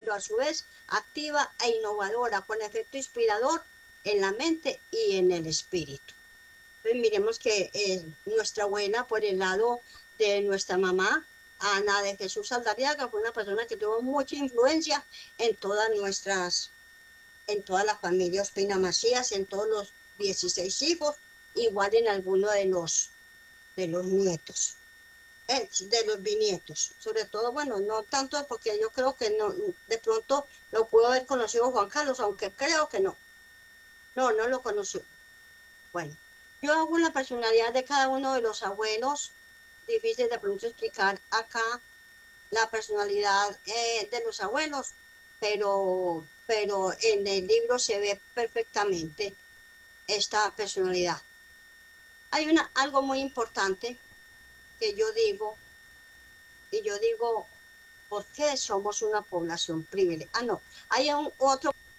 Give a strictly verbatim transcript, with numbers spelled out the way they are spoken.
pero a su vez activa e innovadora, con efecto inspirador en la mente y en el espíritu. Entonces miremos que eh, nuestra abuela, por el lado de nuestra mamá, Ana de Jesús Saldarriaga, fue una persona que tuvo mucha influencia en todas nuestras, en toda la familia Ospina Macías, en todos los dieciséis hijos, igual en alguno de los, de los nietos, eh, de los bisnietos, sobre todo, bueno, no tanto porque yo creo que no, de pronto lo pudo haber conocido Juan Carlos, aunque creo que no, no, no lo conoció. Bueno, yo hago la personalidad de cada uno de los abuelos, difícil de pronto explicar acá la personalidad eh, de los abuelos, pero, pero en el libro se ve perfectamente esta personalidad. Hay una, algo muy importante que yo digo, y yo digo, ¿por qué somos una población privilegiada? Ah, no, hay un, otro